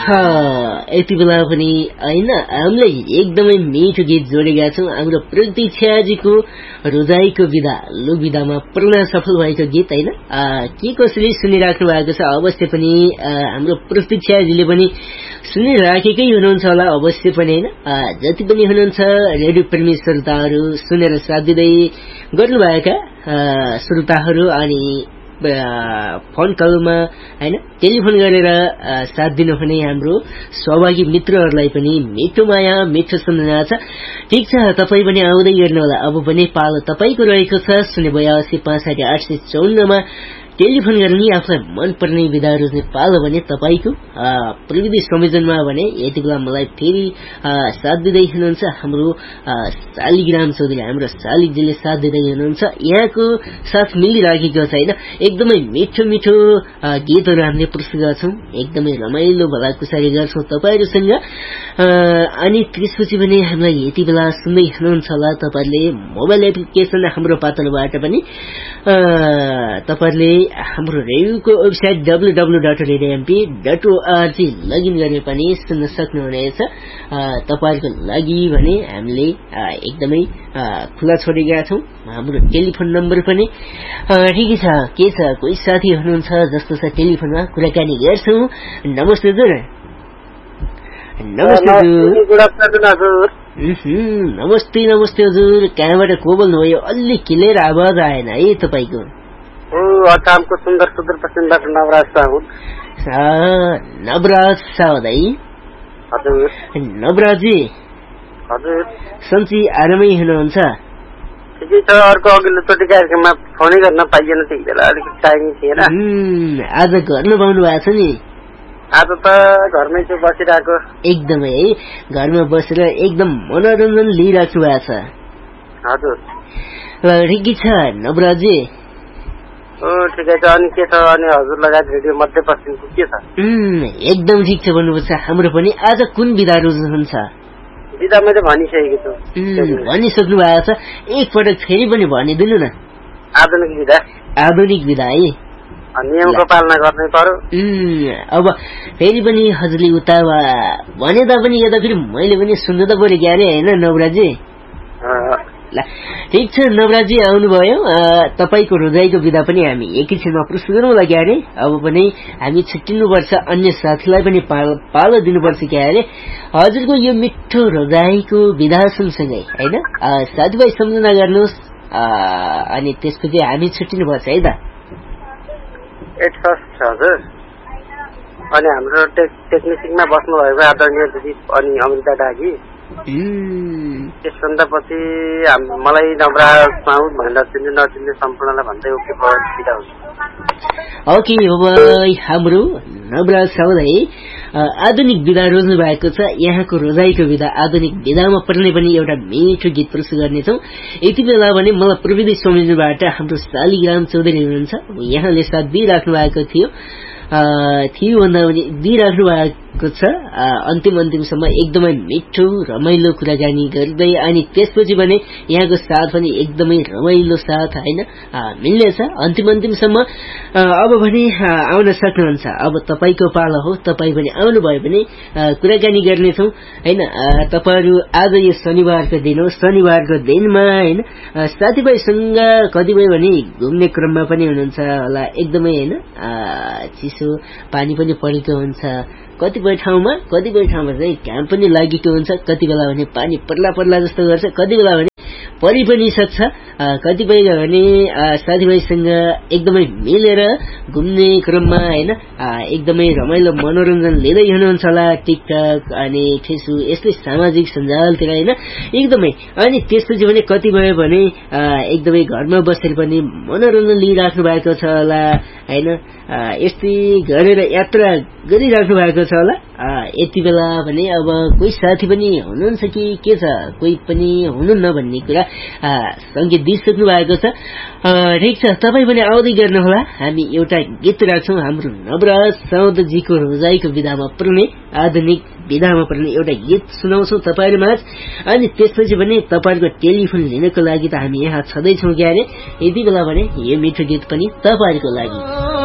यति बेला पनि हैन हामीलाई एकदमै मिठो गीत जोडेका छौं हाम्रो प्रतीक्षाजीको रोजाइको विधा लोक विधामा पूर्ण सफल भएको गीत हैन के कसैले सुनिराख्नु भएको छ अवश्य पनि हाम्रो प्रतीक्षाजीले पनि सुनिराखेकै हुनुहुन्छ होला अवश्य पनि हैन जति पनि हुनुहुन्छ रेडियो प्रेमी श्रोताहरू सुनेर साथ दिँदै गर्नुभएका श्रोताहरू अनि फोन कलमा हैन टेलिफोन गरेर साथ दिनुहुने हाम्रो सहभागी मित्रहरूलाई पनि मिठो माया मिठो सम्झना छ ठीक छ तपाई पनि आउँदै गर्नु होला अब पनि पालो तपाईको रहेको छ 082655854 मा टेलिफोन गर्ने आफूलाई मन पर्ने विधा रोज्ने पालो भने तपाईको प्रविधि संयोजनमा भने यति बेला मलाई फेरि साथ दिँदै हुनुहुन्छ हाम्रो शालिग्राम चौधरी हाम्रो शालिगजीले साथ दिँदै हुनुहुन्छ यहाँको साथ मिलिराखेको छैन एकदमै मिठो मिठो गीतहरू हामीले प्रस्तुत गर्छौं एकदमै रमाइलो भलाकुसारी गर्छौं तपाईहरुसँग अनि त्यसपछि पनि हामीलाई यति बेला सुन्दै हुनुहुन्छ होला तपाईहरुले मोबाइल एप्लिकेसन हाम्रो पातलोबाट पनि तपाईहरुले हाम्रो रेडियोको वेबसाइट www.radiomp.org लगइन गरे पनि सुन्न सक्नुहुनेछ तपाईहरुको लागि भने हामीले एकदमै खुला छोडेका छौं हाम्रो टेलिफोन नम्बर पनि ठिकै छ के छ कोही साथी हुनुहुन्छ जस्तो छ टेलिफोनमा कुराकानी गर्छौं नमस्ते हजुर नमस्ते नमस्ते नमस्ते हजुर कहाँबाट को बोल्नुभयो अलि क्लियर आवाज आएन है तपाईको अछामको सुन्दर सुदूरपश्चिमबाट नवराज साहु नवराज साहु दाइ हजुर नवराजी हजुर सन्ची आरामै हुनुहुन्छ ठिकै छ अर्को अघिल्लोचोटि कार्यक्रममा फोनै गर्न पाइएन त्यही बेला अलिकति टाइम थिएन आज घरमा पाउनु भएको छ नि आज त घरमै छु बसिरहेको एकदमै है घरमा बसेर एकदम मनोरञ्जन लिइराख्नु भएको छ हजुर ल ठिकै छ नवराजी ठिकै छ अनि के छ अनि हजुर लगायत रेडियो मध्यपश्चिमको के छ एकदम ठिक छ भन्नुपर्छ हाम्रो पनि आज कुन विधा रोज्नुहुन्छ विधा मैले भनिसकेको छु भनिसक्नु भएको छ एकपटक फेरि पनि भनिदिनु न आधुनिक विधा है नियमको पालना गर्नै पर्यो अब फेरि पनि हजुरले उता भने तापनि यता फेरि मैले पनि सुन्नु त पऱ्यो क्यारे होइन नवराजी ठिक छ नवराजी आउनुभयो तपाईको रोजाइको विधा पनि हामी एकैछिनमा प्रस्तुत गरौँला क्यारे अब पनि हामी छुट्टिनुपर्छ अन्य साथीलाई पनि पालो दिनुपर्छ क्यारे हजुरको यो मिठो रोजाइको विधा सँगसँगै होइन साथीभाइ सम्झना गर्नुहोस् अनि त्यसपछि हामी छुट्टिनुपर्छ है त हजुर अनि हाम्रो टेक्निसिङमा बस्नु भएको आदरणीय दिदी अनि अमृता डागी त्यसभन्दा पछि मलाई नवराज साहु भनेर चिन्ने नचिन्ने सम्पूर्णलाई भन्दै ओके बिदा हुन्छ ओके हाम्रो नवराज साहुलाई आधुनिक विधा रोज्नु भएको छ यहाँको रोजाइको विधा आधुनिक विधामा पर्ने पनि एउटा मिठो गीत प्रस्तुत गर्नेछौँ यति बेला भने मलाई प्रविधि संयोजनबाट हाम्रो शालिग्राम चौधरी हुनुहुन्छ यहाँले साथ दिइराख्नु भएको थियो भन्दा पनि दिइराख्नु भएको छ अन्तिमसम्म एकदमै मिठो रमाइलो कुराकानी गर्दै अनि त्यसपछि भने यहाँको साथ पनि एकदमै रमाइलो साथ हैन मिल्नेछ अन्तिमसम्म अब भने आउन सक्नुहुन्छ अब तपाईको पालो हो तपाई पनि आउनु भयो भने कुराकानी गर्नेछौँ हैन तपाईहरु आज यो शनिबारको दिन हो शनिबारको दिनमा हैन साथीभाइसँग कतिपय भने घुम्ने क्रममा पनि हुनुहुन्छ होला एकदमै हैन चिसो पानी पनि परेको हुन्छ कतिपय ठाउँमा चाहिँ घाम पनि लागेको हुन्छ कति बेला भने पानी पर्ला जस्तो गर्छ कति बेला भने परि पनि सक्छ कतिपय भने साथीभाइसँग एकदमै मिलेर घुम्ने क्रममा हैन एकदमै रमाइलो मनोरञ्जन लिँदै हुनुहुन्छ होला टिकटक अनि फेसबुक यस्तै सामाजिक सञ्जालतिर हैन एकदमै अनि त्यसपछि भने कतिपय भने एकदमै घरमा बसेर पनि मनोरञ्जन लिइराख्नु भएको छ होला हैन यस्तै गरेर यात्रा गरिराख्नु भएको छ होला यति बेला भने अब कोही साथी पनि हुनुहुन्छ कि के छ कोही पनि हुनुहुन्न भन्ने कुरा संकेत दिइसक्नु भएको छ ठिक छ तपाई पनि आउँदै गर्नुहोला हामी एउटा गीत राख्छौं हाम्रो नवराज साउदजीको रोजाइको विधामा पर्ने आधुनिक विधामा पर्ने एउटा गीत सुनाउँछौं तपाईहरुमाझ अनि त्यसपछि भने तपाईहरुको टेलिफोन लिनको लागि त हामी यहाँ छँदैछौं क्यारे यति बेला भने यो मिठो गीत पनि तपाईहरुको लागि